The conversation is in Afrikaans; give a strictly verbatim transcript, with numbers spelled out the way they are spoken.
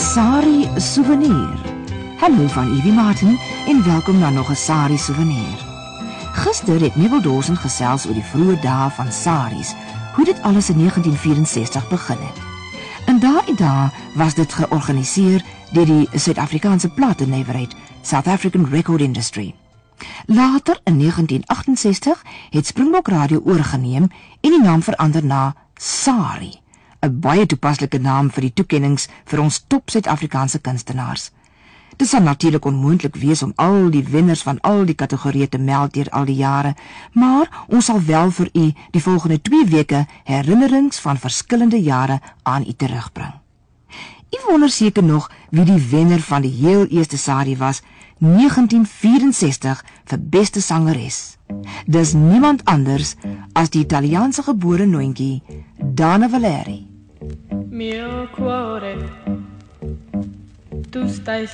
Sari Souvenir. Hallo van Evie Martin en welkom na nog 'n Sari Souvenir. Gister het Mabel Dawson gesels oor die vroeë dae van saris, hoe dit alles in negentien vierensestig begin het. In daardie dae was dit georganiseer deur die Suid-Afrikaanse platennywerheid, South African Record Industry. Later, in negentien achtensestig, het Springbok Radio oorgeneem en die naam verander na Sari, 'n baie toepaslike naam vir die toekennings vir ons top Suid-Afrikaanse kunstenaars. Dit sal natuurlik onmoontlik wees om al die wenners van al die kategorieë te meld deur al die jare, maar ons sal wel vir u die volgende twee weke herinnerings van verskillende jare aan u terugbring. U wonder seker nog wie die wenner van die heel eerste Sari was, negentien vierensestig, vir beste sangeres. Dis niemand anders as die Italiaanse gebore noontjie, Dana Valeri. Mio cuore, tu stai